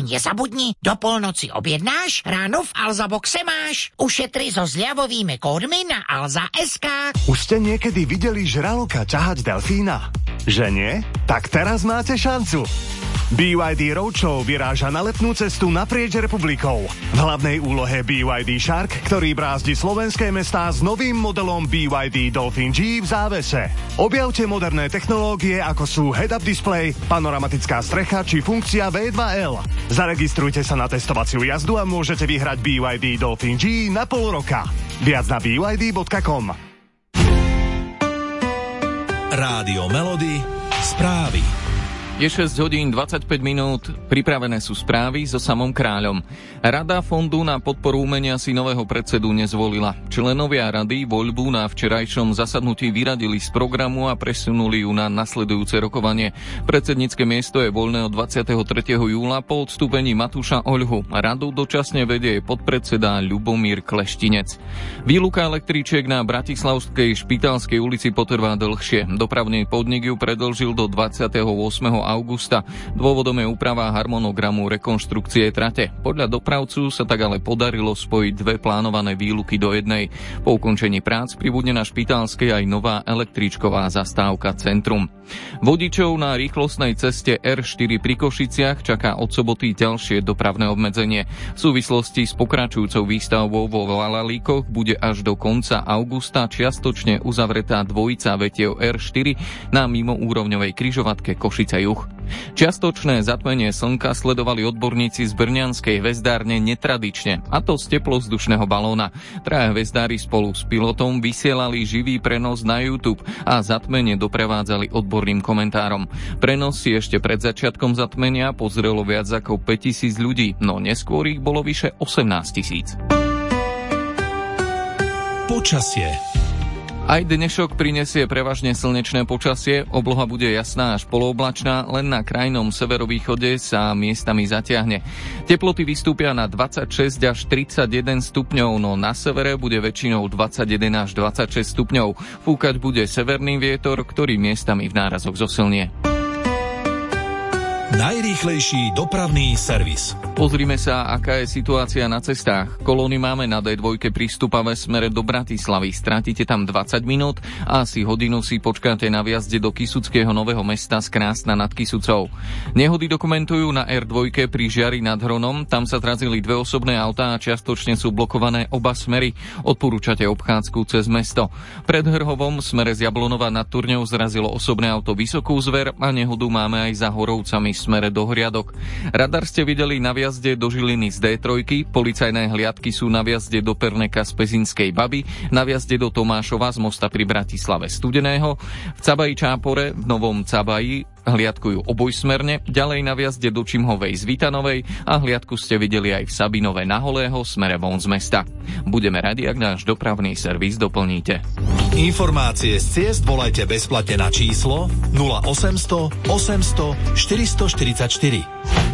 nezabudni, do polnoci objednáš, ráno v Alza Boxe máš. Ušetri so zľavovými kódmi na Alza.sk. Už ste niekedy videli žraloka ťahať delfína? Že nie? Tak teraz máte šancu. BYD Roadshow vyráža na letnú cestu naprieč republikou. V hlavnej úlohe BYD Shark, ktorý brázdi slovenské mestá s novým modelom BYD Dolphin G v závese. Objavte moderné technológie, ako sú head-up display, panoramatická strecha či funkcia V2L. Zaregistrujte sa na testovaciu jazdu a môžete vyhrať BYD Dolphin G na pol roka. Viac na byd.com. Rádio Melody, správy. Je 6 hodín 25 minút, pripravené sú správy so samom Kráľom. Rada Fondu na podporu umenia si nového predsedu nezvolila. Členovia rady voľbu na včerajšom zasadnutí vyradili z programu a presunuli ju na nasledujúce rokovanie. Predsednícke miesto je voľné od 23. júla po odstúpení Matúša Oľhu. Radu dočasne vedie podpredseda Ľubomír Kleštinec. Výluka elektríčiek na Bratislavskej Špitálskej ulici potrvá dlhšie. Dopravný podnik ju predĺžil do 28. augusta. Dôvodom je úprava harmonogramu rekonštrukcie trate. Podľa dopravcu sa tak ale podarilo spojiť dve plánované výluky do jednej. Po ukončení prác pribudne na Špitálskej aj nová električková zastávka Centrum. Vodičov na rýchlostnej ceste R4 pri Košiciach čaká od soboty ďalšie dopravné obmedzenie. V súvislosti s pokračujúcou výstavbou vo Valalíkoch bude až do konca augusta čiastočne uzavretá dvojica vetiev R4 na mimoúrovňovej križovatke Košice-Juh. Čiastočné zatmenie slnka sledovali odborníci z brňanskej hvezdárne netradične, a to z teplovzdušného balóna. Traja hvezdári spolu s pilotom vysielali živý prenos na YouTube a zatmenie doprevádzali odborným komentárom. Prenos si ešte pred začiatkom zatmenia pozrelo viac ako 5000 ľudí, no neskôr ich bolo vyše 18 000. Počasie. Aj dnešok prinesie prevažne slnečné počasie, obloha bude jasná až polooblačná, len na krajnom severovýchode sa miestami zatiahne. Teploty vystúpia na 26 až 31 stupňov, no na severe bude väčšinou 21 až 26 stupňov. Fúkať bude severný vietor, ktorý miestami v nárazoch zosilnie. Najrýchlejší dopravný servis. Pozrime sa, aká je situácia na cestách. Kolóny máme na D2 pri Stupave smere do Bratislavy. Strátite tam 20 minút a asi hodinu si počkáte na vjazde do Kysuckého Nového Mesta z Krásna nad Kysucou. Nehody dokumentujú na R2 pri Žiari nad Hronom. Tam sa trazili dve osobné autá a čiastočne sú blokované oba smery. Odporúčate obchádzku cez mesto. Pred Hrhovom smere z Jablonova nad Turňou zrazilo osobné auto Vysokú Zver a nehodu máme aj za Horovcami smere do Hriadok. Radar ste videli na vjazde do Žiliny z D3, policajné hliadky sú na vjazde do Perneka z Pezinskej Baby, na vjazde do Tomášova z mosta pri Bratislave Studeného, v Cabaji Čápore, v Novom Cabaji hliadkujú obojsmerne, ďalej na vjazde do Čimhovej z Vitanovej a hliadku ste videli aj v Sabinove na Holého smere von z mesta. Budeme radi, ak náš dopravný servis doplníte. Informácie z ciest volajte bezplatne na číslo 0800 800 444.